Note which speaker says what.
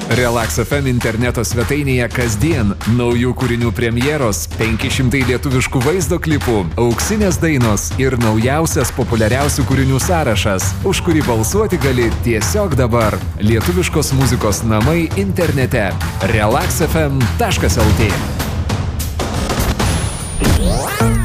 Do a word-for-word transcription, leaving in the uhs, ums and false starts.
Speaker 1: Relax F M interneto svetainėje kasdien naujų kūrinių premjeros, penki šimtai lietuviškų vaizdo klipų, auksinės dainos ir naujausias populiariausių kūrinių sąrašas, už kurį balsuoti gali tiesiog dabar. Lietuviškos muzikos namai internete. relax f m taškas l t